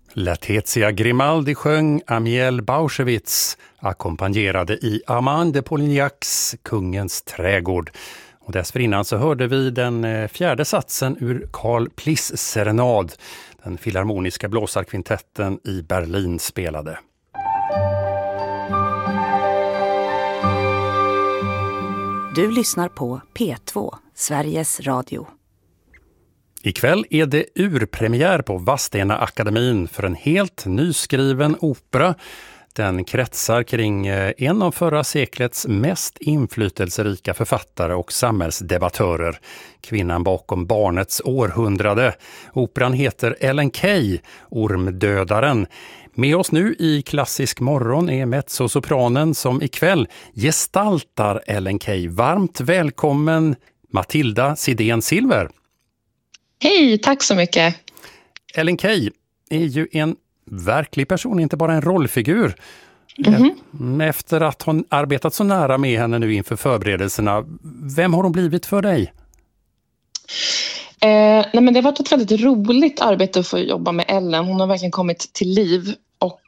Letizia Grimaldi sjöng Amiel Bauschewitz, ackompanjerade i Armand de Polignacs Kungens trädgård. Och dessförinnan så hörde vi den fjärde satsen ur Carl Pliss serenad, den filharmoniska blåsarkvintetten i Berlin spelade. Du lyssnar på P2, Sveriges Radio. Ikväll är det urpremiär på Vadstena Akademin för en helt nyskriven opera. Den kretsar kring en av förra seklets mest inflytelserika författare och samhällsdebattörer. Kvinnan bakom Barnets århundrade. Operan heter Ellen Key, Ormdödaren. Med oss nu i Klassisk morgon är mezzosopranen som ikväll gestaltar Ellen Key. Varmt välkommen Matilda Sidén Silver. Hej, tack så mycket. Ellen Key är ju en verklig person, inte bara en rollfigur. Efter att hon arbetat så nära med henne nu inför förberedelserna, vem har hon blivit för dig? Nej, men det har varit ett väldigt roligt arbete att få jobba med Ellen. Hon har verkligen kommit till liv och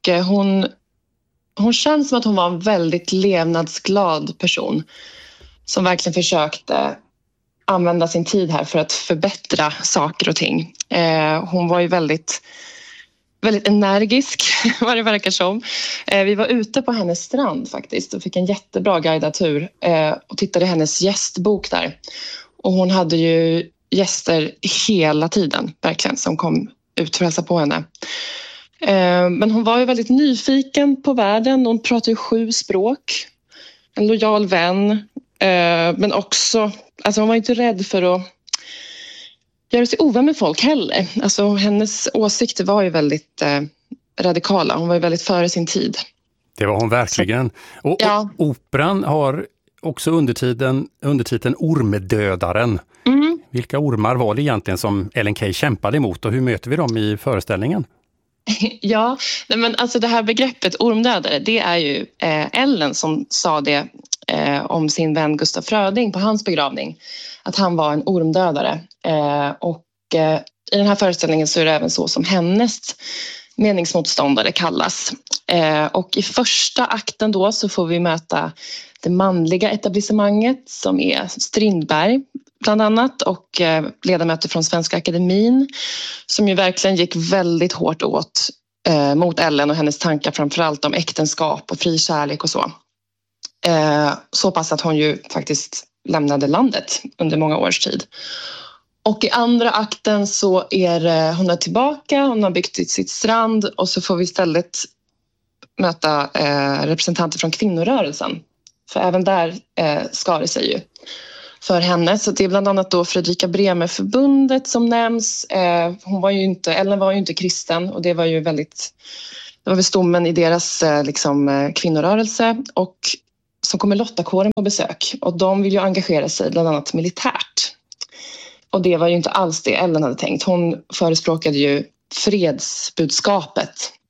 hon känns som att hon var en väldigt levnadsglad person som verkligen försökte använda sin tid här för att förbättra saker och ting. Hon var ju väldigt energisk, vad det verkar som. Vi var ute på hennes strand faktiskt och fick en jättebra guidad tur och tittade i hennes gästbok där. Och hon hade ju gäster hela tiden, verkligen, som kom ut för att hälsa på henne. Men hon var ju väldigt nyfiken på världen. Hon pratade ju 7 språk. En lojal vän. Men också, alltså hon var inte rädd för att göra sig ovän med folk heller. Alltså hennes åsikter var ju väldigt radikala. Hon var ju väldigt före sin tid. Det var hon verkligen. Och operan har också undertiteln Ormdödaren. Vilka ormar var det egentligen som Ellen Key kämpade emot och hur möter vi dem i föreställningen? Ja, men alltså det här begreppet ormdödare, det är ju Ellen som sa det om sin vän Gustaf Fröding på hans begravning. Att han var en ormdödare. Och i den här föreställningen så är det även så som hennes meningsmotståndare kallas. Och i första akten då så får vi möta det manliga etablissemanget som är Strindberg bland annat och ledamöter från Svenska Akademin som ju verkligen gick väldigt hårt åt mot Ellen och hennes tankar framförallt om äktenskap och fri kärlek och så. Så pass att hon ju faktiskt lämnade landet under många års tid. Och i andra akten så är hon är tillbaka, hon har byggt sitt strand och så får vi istället möta representanter från kvinnorörelsen. För även där skar det sig ju för henne. Så det är bland annat då Fredrika Bremer-förbundet som nämns. Ellen var ju inte kristen och det var ju det var väl stommen i deras kvinnorörelse. Och så kommer Lottakåren på besök och de vill ju engagera sig bland annat militärt. Och det var ju inte alls det Ellen hade tänkt. Hon förespråkade ju fredsbudskapet.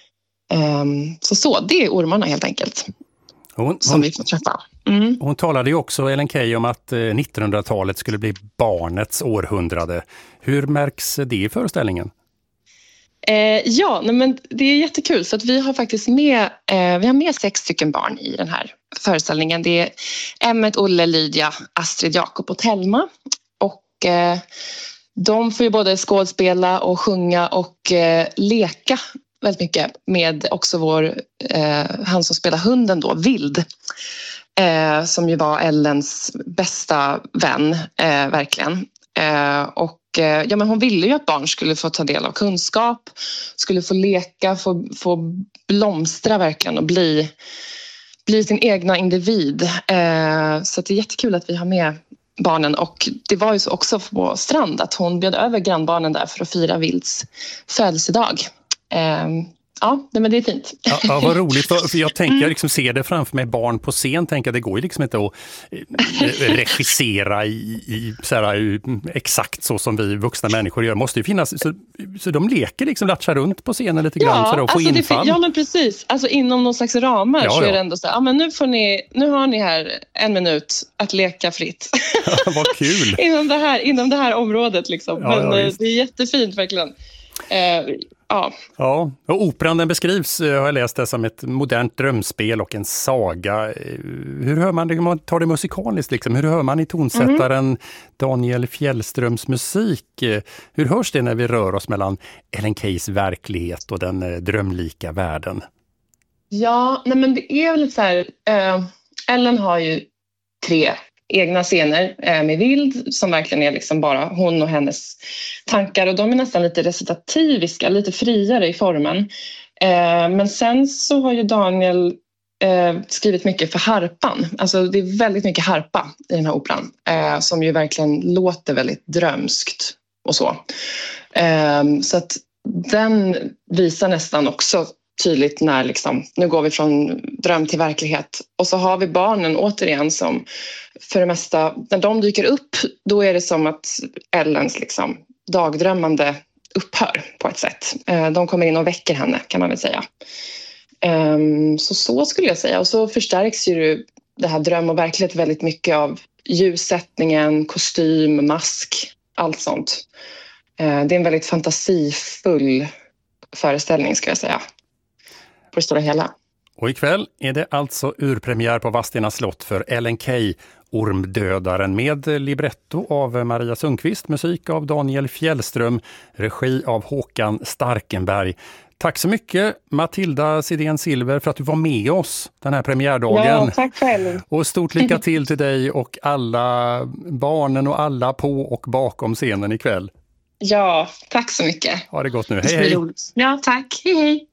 Så det är ormarna helt enkelt. Som vi får träffa. Hon talade ju också, Ellen Key, om att 1900-talet skulle bli barnets århundrade. Hur märks det i föreställningen? Men det är jättekul för att vi har faktiskt med 6 stycken barn i den här föreställningen. Det är Emmet, Olle, Lydia, Astrid, Jakob och Telma. Och de får ju både skådespela och sjunga och leka väldigt mycket med också han som spelar hunden då, Vild. Som ju var Ellens bästa vän, verkligen. Men hon ville ju att barn skulle få ta del av kunskap, skulle få leka, få blomstra verkligen och bli sin egna individ. Så det är jättekul att vi har med barnen och det var ju så också på Strand att hon bjöd över grannbarnen där för att fira Vilds födelsedag. Men det är fint. Ja, vad roligt. För jag tänker liksom se det framför mig, barn på scen. Tänker det går ju liksom inte att regissera exakt så som vi vuxna människor gör. Måste ju finnas, så de leker liksom, latchar runt på scenen lite grann för att få infall. Ja, men precis. Alltså inom någon slags ramar så är det ändå så här, men nu har ni här 1 minut att leka fritt. Ja, vad kul. inom det här området liksom. Men det är jättefint verkligen. ja. Ja, och operan den beskrivs, har jag läst det, som ett modernt drömspel och en saga. Hur hör man det, om man tar det musikaliskt liksom? Hur hör man i tonsättaren Daniel Fjällströms musik? Hur hörs det när vi rör oss mellan Ellen Keys verklighet och den drömlika världen? Ja, nej men det är väl så här, Ellen har ju 3 egna scener med Vild som verkligen är liksom bara hon och hennes tankar, och de är nästan lite recitativiska, lite friare i formen. Men sen så har ju Daniel skrivit mycket för harpan. Alltså det är väldigt mycket harpa i den här operan som ju verkligen låter väldigt drömskt och så. Så att den visar nästan också tydligt när liksom, nu går vi från dröm till verklighet. Och så har vi barnen återigen som för det mesta, när de dyker upp, då är det som att Ellens liksom dagdrömmande upphör på ett sätt. De kommer in och väcker henne, kan man väl säga. Så skulle jag säga. Och så förstärks ju det här dröm och verklighet väldigt mycket av ljussättningen, kostym, mask, allt sånt. Det är en väldigt fantasifull föreställning, ska jag säga. På det stora hela. Och ikväll är det alltså urpremiär på Vadstena slott för Ellen Key, Ormdödaren, med libretto av Maria Sundqvist, musik av Daniel Fjällström, regi av Håkan Starkenberg. Tack så mycket Matilda Sidén Silver för att du var med oss den här premiärdagen. Ja, tack själv. Och stort lycka till dig och alla barnen och alla på och bakom scenen ikväll. Ja, tack så mycket. Ha det gott nu. Hej hej. Ja, tack. Hej hej.